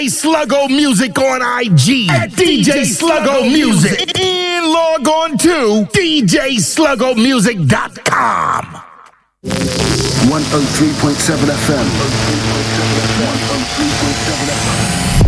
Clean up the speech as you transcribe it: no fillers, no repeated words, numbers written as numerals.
Sluggo Music on IG at DJ Sluggo Music. And log on to DJSluggomusic.com. 103.7 FM.